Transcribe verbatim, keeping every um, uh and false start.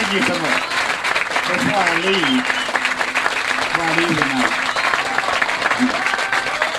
Thank you so much. Before I leave, before I leave tonight,